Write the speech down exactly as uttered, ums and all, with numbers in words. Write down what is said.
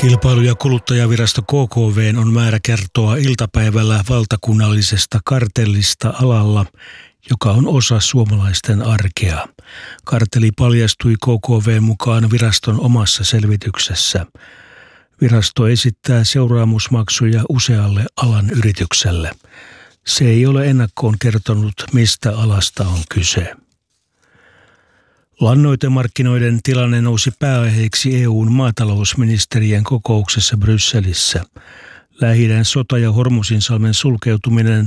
Kilpailu- ja kuluttajavirasto K K V on määrä kertoa iltapäivällä valtakunnallisesta kartellista alalla, joka on osa suomalaisten arkea. Kartelli paljastui K K V mukaan viraston omassa selvityksessä. Virasto esittää seuraamusmaksuja usealle alan yritykselle. Se ei ole ennakkoon kertonut, mistä alasta on kyse. Lannoitemarkkinoiden tilanne nousi pääaiheeksi E U:n maatalousministerien kokouksessa Brysselissä. Lähi-idän sota ja Hormuzinsalmen sulkeutuminen